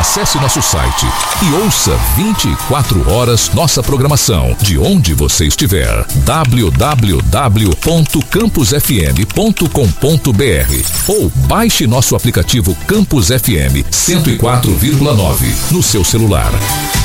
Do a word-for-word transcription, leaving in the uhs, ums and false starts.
Acesse nosso site e ouça vinte e quatro horas nossa programação de onde você estiver. w w w ponto campus f m ponto com ponto b r ou baixe nosso aplicativo Campus F M cento e quatro vírgula nove no seu celular.